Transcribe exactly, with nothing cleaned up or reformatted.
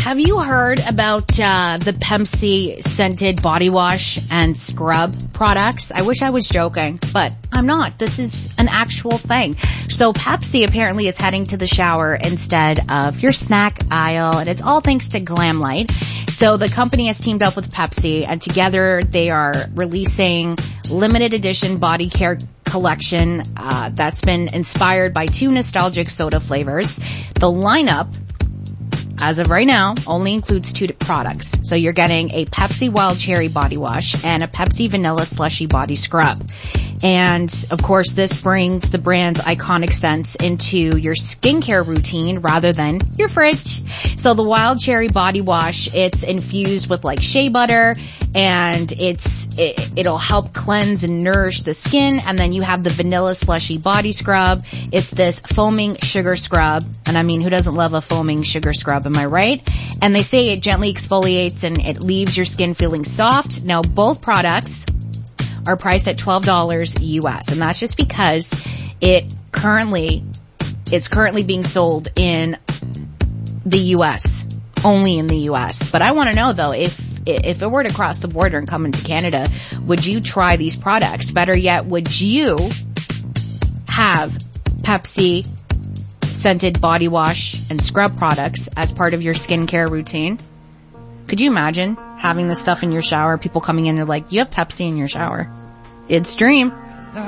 have you heard about uh, the Pepsi scented body wash and scrub products? I wish I was joking, but I'm not. This is an actual thing. So Pepsi apparently is heading to the shower instead of your snack aisle, and it's all thanks to Glamlight. So the company has teamed up with Pepsi, and together they are releasing limited edition body care collection uh, that's been inspired by two nostalgic soda flavors. The lineup, as of right now, only includes two products. So you're getting a Pepsi Wild Cherry Body Wash and a Pepsi Vanilla Slushy Body Scrub. And, of course, this brings the brand's iconic scents into your skincare routine rather than your fridge. So the Wild Cherry Body Wash, it's infused with, like, shea butter, and it's it, it'll help cleanse and nourish the skin. And then you have the Vanilla Slushy Body Scrub. It's this foaming sugar scrub. And, I mean, who doesn't love a foaming sugar scrub? Am I right? And they say it gently exfoliates and it leaves your skin feeling soft. Now, both products are priced at twelve dollars U S, and that's just because it currently, it's currently being sold in the U S, only in the U S. But I want to know though, if, if it were to cross the border and come into Canada, would you try these products? Better yet, would you have Pepsi scented body wash and scrub products as part of your skincare routine? Could you imagine having this stuff in your shower, people coming in and like, you have Pepsi in your shower? It's dream.